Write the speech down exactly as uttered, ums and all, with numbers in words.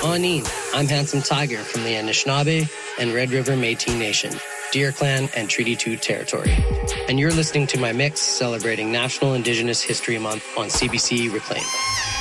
Anin, I'm Handsome Tiger from the Anishinaabe and Red River Métis Nation, Deer Clan and Treaty two territory. And you're listening to my mix celebrating National Indigenous History Month on C B C Reclaim.